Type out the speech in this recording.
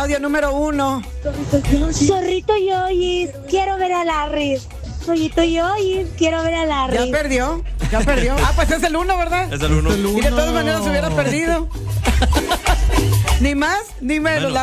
audio número 1. Zorrito Yoyis, quiero ver a Larry. Zorrito Yoyis, quiero ver a Larry. Ya perdió. Ah, pues es el 1, ¿verdad? Es el 1. Y de todas maneras hubiera perdido. Ni más ni menos.